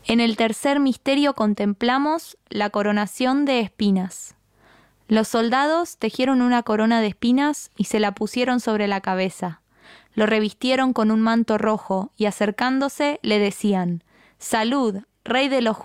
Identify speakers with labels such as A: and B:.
A: En el tercer misterio contemplamos la coronación de espinas. Los soldados tejieron una corona de espinas y se la pusieron sobre la cabeza. Lo revistieron con un manto rojo y acercándose le decían: «Salud, rey de los